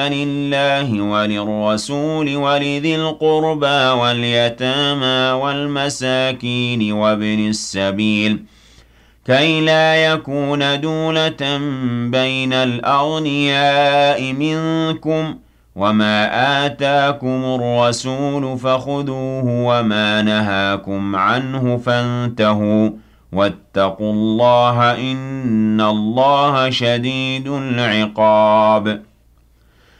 لله وللرسول ولذي القربى واليتامى والمساكين وابن السبيل كي لا يكون دولة بين الأغنياء منكم وما آتاكم الرسول فخذوه وما نهاكم عنه فانتهوا واتقوا الله إن الله شديد العقاب